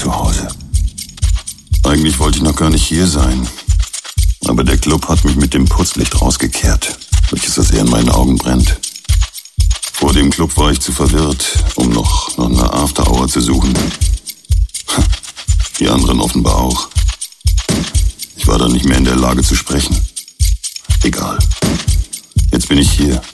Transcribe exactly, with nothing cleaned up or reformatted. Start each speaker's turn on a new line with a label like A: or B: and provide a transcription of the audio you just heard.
A: zu Hause. Eigentlich wollte ich noch gar nicht hier sein. Aber der Club hat mich mit dem Putzlicht rausgekehrt, welches das eher in meinen Augen brennt. Vor dem Club war ich zu verwirrt, um noch nach einer After-Hour zu suchen. Die anderen offenbar auch. Ich war dann nicht mehr in der Lage zu sprechen. Egal. Jetzt bin ich hier.